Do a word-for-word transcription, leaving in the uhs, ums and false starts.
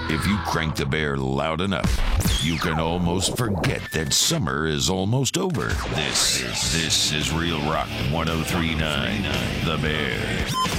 If you crank the bear loud enough, you can almost forget that summer is almost over. This, this is Real Rock one oh three point nine, The Bear.